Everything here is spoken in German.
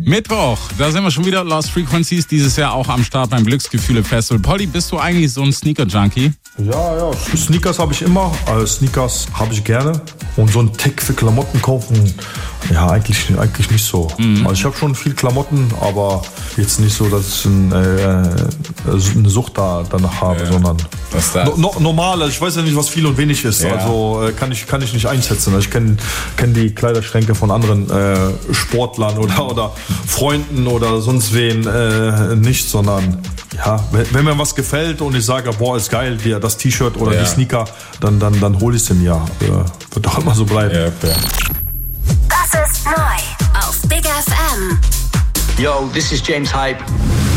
Mittwoch, da sind wir schon wieder. Lost Frequencies, dieses Jahr auch am Start beim Glücksgefühle Festival. Polly, bist du eigentlich so ein Sneaker-Junkie? Ja, Sneakers habe ich immer. Sneakers habe ich gerne. Und so ein Tick für Klamotten kaufen, ja, eigentlich nicht so. Also ich habe schon viel Klamotten, aber jetzt nicht so, dass ich eine Sucht danach habe, sondern normal. Ich weiß ja nicht, was viel und wenig ist. Ja. Also kann ich nicht einschätzen. Ich kenne die Kleiderschränke von anderen Sportlern oder Freunden oder sonst wen nicht, sondern ja, wenn mir was gefällt und ich sage, boah, ist geil, das T-Shirt oder die Sneaker, dann hole ich es mir. Wird doch immer so bleiben. Ja, fair. Das ist neu auf Big FM. Yo, this is James Hype.